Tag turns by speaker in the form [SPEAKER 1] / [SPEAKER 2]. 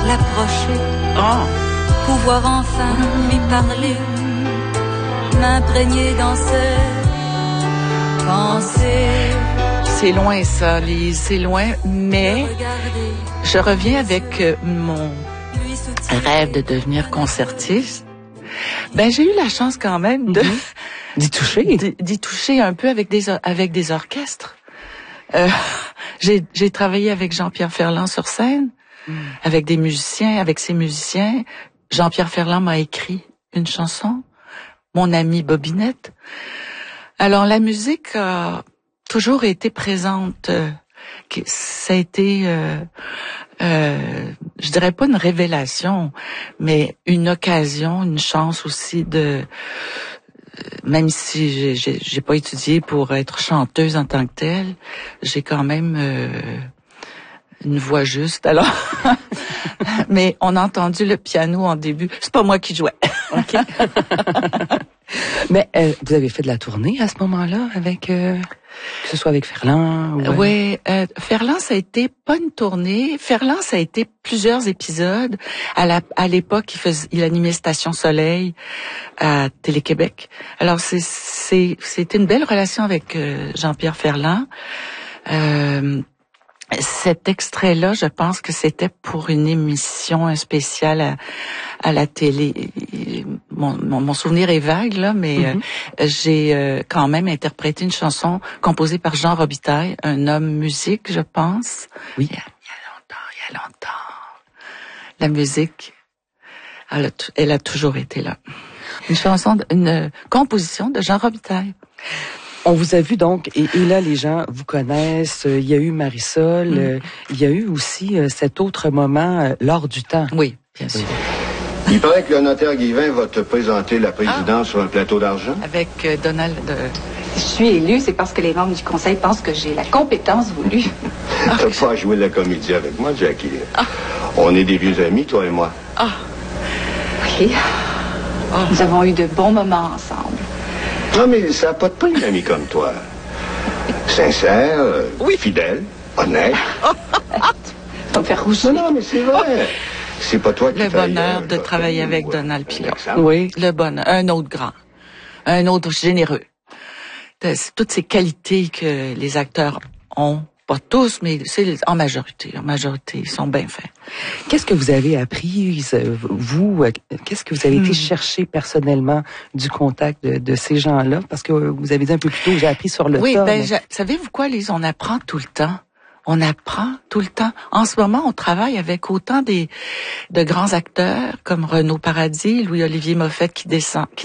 [SPEAKER 1] l'approcher, pouvoir enfin lui parler, m'imprégner dans ses pensées.
[SPEAKER 2] C'est loin ça, Lise, c'est loin, mais je reviens avec mon rêve de devenir concertiste. Ben, j'ai eu la chance quand même de
[SPEAKER 3] d'y toucher
[SPEAKER 2] un peu avec des orchestres. J'ai travaillé avec Jean-Pierre Ferland sur scène, avec des musiciens, avec ses musiciens. Jean-Pierre Ferland m'a écrit une chanson, Mon ami Bobinette. Alors la musique a toujours été présente. Ça a été, je dirais pas une révélation, mais une occasion, une chance aussi de, même si j'ai pas étudié pour être chanteuse en tant que telle, j'ai quand même une voix juste. Alors, mais on a entendu le piano en début. C'est pas moi qui jouais.
[SPEAKER 3] OK. Mais vous avez fait de la tournée à ce moment-là avec que ce soit avec Ferland ou
[SPEAKER 2] Oui, Ferland, ça a été pas une tournée. Ferland, ça a été plusieurs épisodes. À l'époque, il animait Station Soleil à Télé-Québec. Alors c'était une belle relation avec Jean-Pierre Ferland. Cet extrait-là, je pense que c'était pour une émission spéciale à la télé. Mon souvenir est vague, là, mais j'ai quand même interprété une chanson composée par Jean Robitaille, un homme musique, je pense.
[SPEAKER 3] Oui.
[SPEAKER 2] Il y a longtemps. La musique, elle a toujours été là. Une composition de Jean Robitaille.
[SPEAKER 3] On vous a vu donc, et là les gens vous connaissent, il y a eu Marisol, il y a eu aussi cet autre moment, l'or du temps.
[SPEAKER 2] Oui, bien sûr.
[SPEAKER 4] Il paraît que le notaire Guivin va te présenter la présidence sur un plateau d'argent.
[SPEAKER 2] Avec Donald.
[SPEAKER 5] Si je suis élue, c'est parce que les membres du conseil pensent que j'ai la compétence voulue.
[SPEAKER 4] T'as pas à jouer de la comédie avec moi, Jackie. On est des vieux amis, toi et moi.
[SPEAKER 5] OK. Nous avons eu de bons moments ensemble.
[SPEAKER 4] Non, mais ça n'a pas de prix, une amie comme toi. Sincère, fidèle, honnête.
[SPEAKER 5] Ça me fait rougir.
[SPEAKER 4] Non, mais c'est vrai. C'est pas toi qui
[SPEAKER 2] Le bonheur de travailler avec Donald Pilon. Oui, le bonheur. Un autre grand. Un autre généreux. Toutes ces qualités que les acteurs ont. Pas tous, mais c'est en majorité. En majorité, ils sont bien faits.
[SPEAKER 3] Qu'est-ce que vous avez appris, vous? Qu'est-ce que vous avez été chercher personnellement du contact de ces gens-là? Parce que vous avez dit un peu plus tôt, j'ai appris sur le tas.
[SPEAKER 2] Oui, savez-vous quoi, Lise? On apprend tout le temps. On apprend tout le temps. En ce moment, on travaille avec autant de grands acteurs comme Renaud Paradis, Louis-Olivier Moffett qui